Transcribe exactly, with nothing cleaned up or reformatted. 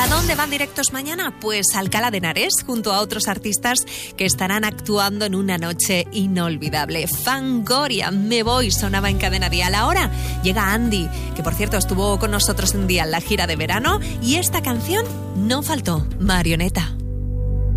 ¿A dónde van directos mañana? Pues a Alcalá de Henares, junto a otros artistas que estarán actuando en una noche inolvidable. Fangoria, Me Voy, sonaba en Cadena Dial. Ahora llega Andy, que por cierto estuvo con nosotros un día en la gira de verano, y esta canción no faltó, Marioneta.